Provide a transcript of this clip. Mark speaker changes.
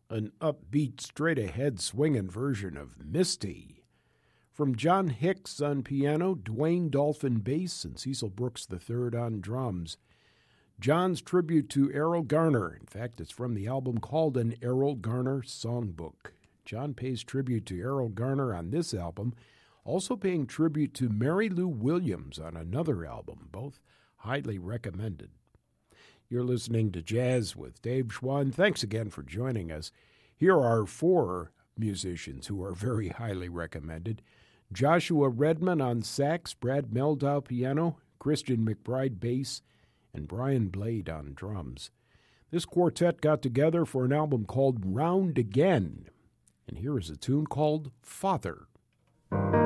Speaker 1: an upbeat, straight-ahead swinging version of Misty. From John Hicks on piano, Dwayne Dolphin bass, and Cecil Brooks III on drums. John's tribute to Errol Garner. In fact, it's from the album called An Errol Garner Songbook. John pays tribute to Errol Garner on this album, also paying tribute to Mary Lou Williams on another album, both highly recommended. You're listening to Jazz with Dave Schwann. Thanks again for joining us. Here are 4 musicians who are very highly recommended. Joshua Redman on sax, Brad Meldau piano, Christian McBride bass, and Brian Blade on drums. This quartet got together for an album called Round Again, and here is a tune called Father.